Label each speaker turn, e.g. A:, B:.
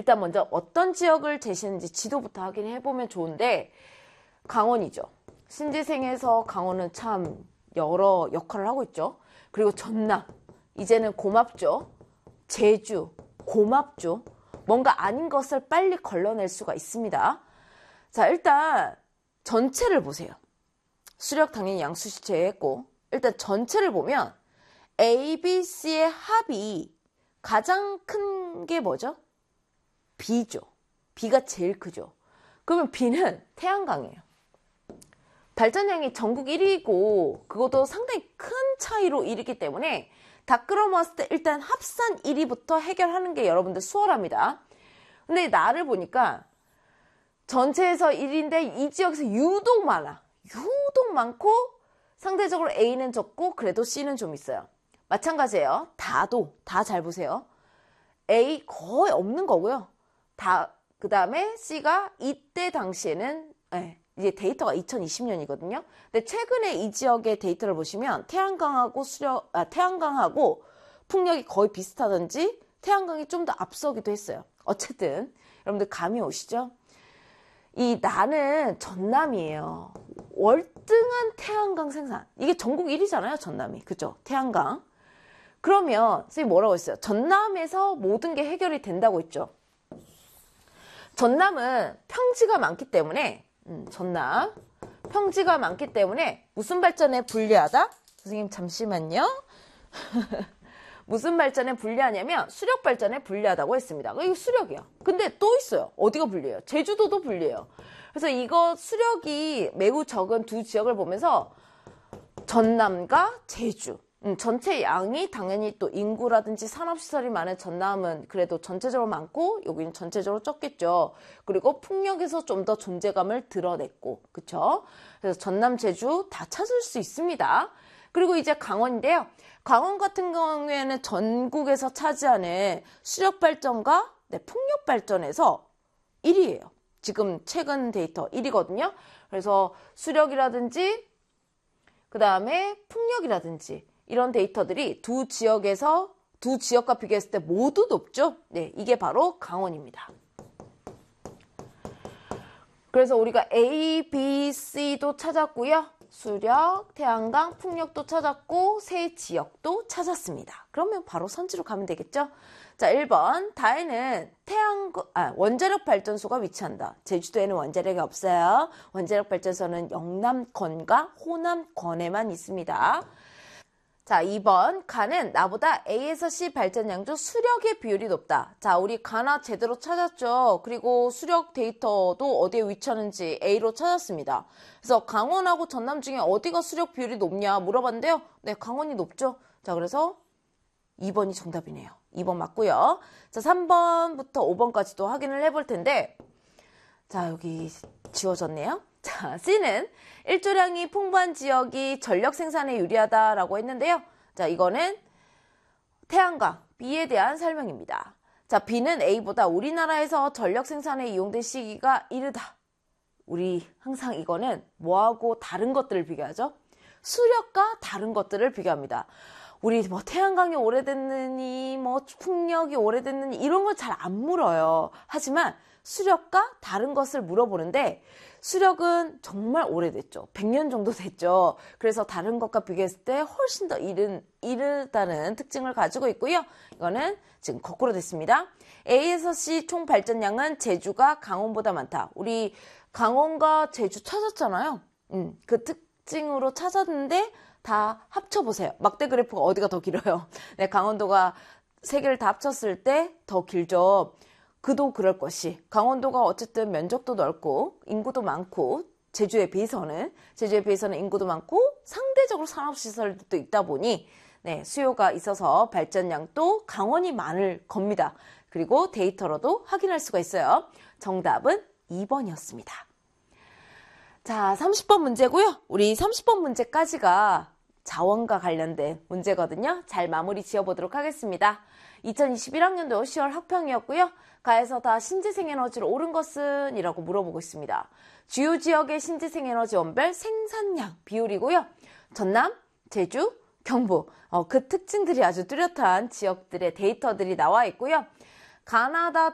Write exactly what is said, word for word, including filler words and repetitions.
A: 일단 먼저 어떤 지역을 재시는지 지도부터 확인해보면 좋은데 강원이죠. 신지생에서 강원은 참 여러 역할을 하고 있죠. 그리고 전남, 이제는 고맙죠. 제주, 고맙죠. 뭔가 아닌 것을 빨리 걸러낼 수가 있습니다. 자, 일단 전체를 보세요. 수력 당연히 양수시 제외했고 일단 전체를 보면 A, B, C의 합이 가장 큰 게 뭐죠? B죠. B가 제일 크죠. 그러면 B는 태양광이에요. 발전량이 전국 일 위이고 그것도 상당히 큰 차이로 일 위이기 때문에 다 끌어모았을 때 일단 합산 일 위부터 해결하는 게 여러분들 수월합니다. 근데 나를 보니까 전체에서 일 위인데 이 지역에서 유독 많아. 유독 많고 상대적으로 A는 적고 그래도 C는 좀 있어요. 마찬가지예요. 다도 다 잘 보세요. A 거의 없는 거고요. 다 그 다음에 C가 이때 당시에는 네, 이제 데이터가 이천이십 년이거든요. 근데 최근에 이 지역의 데이터를 보시면 태양광하고 수력 아 태양광하고 풍력이 거의 비슷하든지 태양광이 좀 더 앞서기도 했어요. 어쨌든 여러분들 감이 오시죠? 이 나는 전남이에요. 월등한 태양광 생산. 이게 전국 일 위잖아요, 전남이. 그죠? 태양광. 그러면 선생님 뭐라고 했어요? 전남에서 모든 게 해결이 된다고 했죠. 전남은 평지가 많기 때문에 음, 전남 평지가 많기 때문에 무슨 발전에 불리하다? 선생님 잠시만요. 무슨 발전에 불리하냐면 수력 발전에 불리하다고 했습니다. 이거 수력이야. 근데 또 있어요. 어디가 불리해요? 제주도도 불리해요. 그래서 이거 수력이 매우 적은 두 지역을 보면서 전남과 제주 음, 전체 양이 당연히 또 인구라든지 산업시설이 많은 전남은 그래도 전체적으로 많고 여기는 전체적으로 적겠죠. 그리고 풍력에서 좀 더 존재감을 드러냈고 그쵸? 그래서 전남, 제주 다 찾을 수 있습니다. 그리고 이제 강원인데요. 강원 같은 경우에는 전국에서 차지하는 수력발전과 네, 풍력발전에서 일 위예요. 지금 최근 데이터 일 위거든요. 그래서 수력이라든지 그 다음에 풍력이라든지 이런 데이터들이 두 지역에서 두 지역과 비교했을 때 모두 높죠. 네, 이게 바로 강원입니다. 그래서 우리가 A, B, C도 찾았고요. 수력, 태양광, 풍력도 찾았고 세 지역도 찾았습니다. 그러면 바로 선지로 가면 되겠죠? 자, 일 번 다에는 태양 아, 원자력 발전소가 위치한다. 제주도에는 원자력이 없어요. 원자력 발전소는 영남권과 호남권에만 있습니다. 자, 이 번 가는 나보다 A에서 C 발전량 중 수력의 비율이 높다. 자, 우리 가나 제대로 찾았죠. 그리고 수력 데이터도 어디에 위치하는지 A로 찾았습니다. 그래서 강원하고 전남 중에 어디가 수력 비율이 높냐 물어봤는데요. 네, 강원이 높죠. 자, 그래서 이 번이 정답이네요. 이 번 맞고요. 자, 삼 번부터 오 번까지도 확인을 해볼 텐데 자, 여기 지워졌네요. 자, C는 일조량이 풍부한 지역이 전력 생산에 유리하다라고 했는데요. 자, 이거는 태양광, B에 대한 설명입니다. 자, B는 A보다 우리나라에서 전력 생산에 이용된 시기가 이르다. 우리 항상 이거는 뭐하고 다른 것들을 비교하죠? 수력과 다른 것들을 비교합니다. 우리 뭐 태양광이 오래됐느니 뭐 풍력이 오래됐느니 이런 걸 잘 안 물어요. 하지만 수력과 다른 것을 물어보는데 수력은 정말 오래됐죠. 백 년 정도 됐죠. 그래서 다른 것과 비교했을 때 훨씬 더 이른, 이르다는 특징을 가지고 있고요. 이거는 지금 거꾸로 됐습니다. A에서 C 총 발전량은 제주가 강원보다 많다. 우리 강원과 제주 찾았잖아요. 음, 그 특징으로 찾았는데 다 합쳐보세요. 막대 그래프가 어디가 더 길어요? 네, 강원도가 세 개를 다 합쳤을 때 더 길죠. 그도 그럴 것이 강원도가 어쨌든 면적도 넓고 인구도 많고 제주에 비해서는 제주에 비해서는 인구도 많고 상대적으로 산업시설도 있다 보니 네, 수요가 있어서 발전량도 강원이 많을 겁니다. 그리고 데이터로도 확인할 수가 있어요. 정답은 이 번이었습니다. 자, 삼십 번 문제고요. 우리 삼십 번 문제까지가 자원과 관련된 문제거든요. 잘 마무리 지어보도록 하겠습니다. 이천이십일 학년도 시월 학평이었고요. 가에서 다 신재생에너지로 옳은 것은? 이라고 물어보고 있습니다. 주요 지역의 신재생에너지 원별 생산량 비율이고요. 전남, 제주, 경북 어, 그 특징들이 아주 뚜렷한 지역들의 데이터들이 나와 있고요. 가나다